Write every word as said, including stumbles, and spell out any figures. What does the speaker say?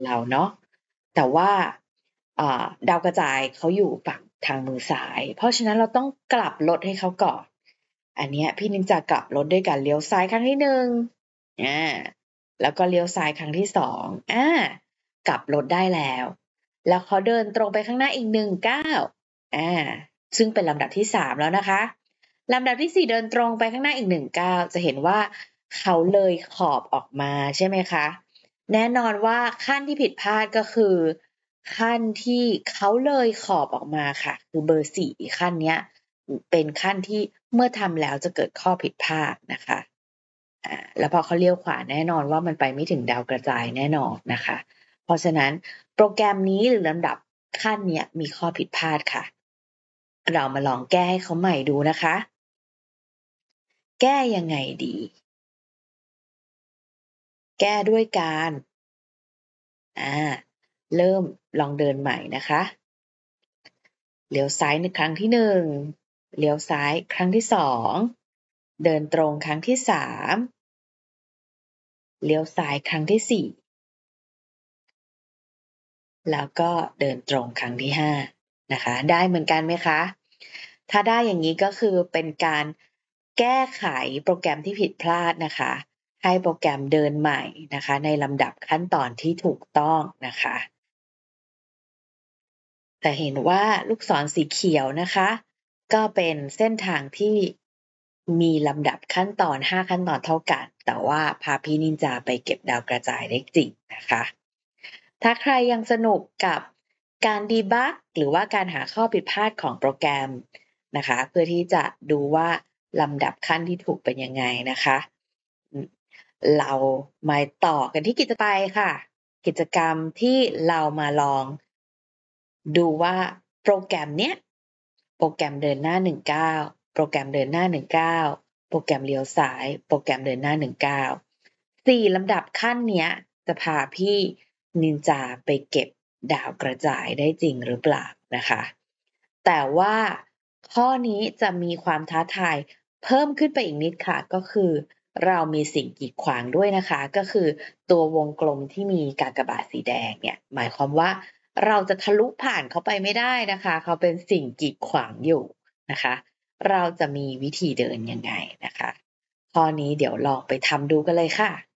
เราเนาะแต่ว่าดาวกระจายเขาอยู่ฝั่งทางมือซ้ายเพราะฉะนั้นเราต้องกลับรถให้เขาก่อนอันนี้พี่นินจากลับรถด้วยการเลี้ยวซ้ายครั้งที่หนึ่งอ่าแล้วก็เลี้ยวซ้ายครั้งที่สองอ่ากลับรถได้แล้วแล้วเขาเดินตรงไปข้างหน้าอีกหนึ่งก้าวอ่าซึ่งเป็นลำดับที่สามแล้วนะคะลำดับที่สี่เดินตรงไปข้างหน้าอีกหนึ่งก้าวจะเห็นว่าเขาเลยขอบออกมาใช่ไหมคะแน่นอนว่าขั้นที่ผิดพลาดก็คือขั้นที่เขาเลยขอบออกมาค่ะคือเบอร์สี่ขั้นเนี้ยเป็นขั้นที่เมื่อทำแล้วจะเกิดข้อผิดพลาดนะคะอ่าแล้วพอเขาเลี้ยวขวาแน่นอนว่ามันไปไม่ถึงดาวกระจายแน่นอนนะคะเพราะฉะนั้นโปรแกรมนี้หรือลำดับขั้นเนี้ยมีข้อผิดพลาดค่ะเรามาลองแก้ให้เขาใหม่ดูนะคะแก้ยังไงดีแก้ด้วยการอ่าเริ่มลองเดินใหม่นะคะเลี้ยวซ้ายในครั้งที่หนึ่งเลี้ยวซ้ายครั้งที่สองเดินตรงครั้งที่สามเลี้ยวซ้ายครั้งที่สี่แล้วก็เดินตรงครั้งที่ห้านะคะได้เหมือนกันไหมคะถ้าได้อย่างนี้ก็คือเป็นการแก้ไขโปรแกรมที่ผิดพลาดนะคะให้โปรแกรมเดินใหม่นะคะในลำดับขั้นตอนที่ถูกต้องนะคะแต่เห็นว่าลูกศรสีเขียวนะคะก็เป็นเส้นทางที่มีลำดับขั้นตอนห้าขั้นตอนเท่ากันแต่ว่าพาพี่นินจาไปเก็บดาวกระจายได้จริงนะคะถ้าใครยังสนุกกับการดีบักหรือว่าการหาข้อผิดพลาดของโปรแกรมนะคะเพื่อที่จะดูว่าลำดับขั้นที่ถูกเป็นยังไงนะคะเรามาต่อกันที่กิจกรรมไปค่ะกิจกรรมที่เรามาลองดูว่าโปรแกรมเนี้ยโปรแกรมเดินหน้าหนึ่งเก้าโปรแกรมเดินหน้าหนึ่งเก้าโปรแกรมเลี้ยวซ้ายโปรแกรมเดินหน้าหนึ่งเก้าสี่ลำดับขั้นเนี้ยจะพาพี่นินจาไปเก็บดาวกระจายได้จริงหรือเปล่านะคะแต่ว่าข้อนี้จะมีความท้าทายเพิ่มขึ้นไปอีกนิดค่ะก็คือเรามีสิ่งกีดขวางด้วยนะคะก็คือตัววงกลมที่มีกากบาทสีแดงเนี่ยหมายความว่าเราจะทะลุผ่านเขาไปไม่ได้นะคะเขาเป็นสิ่งกีดขวางอยู่นะคะเราจะมีวิธีเดินยังไงนะคะข้อนี้เดี๋ยวลองไปทำดูกันเลยค่ะ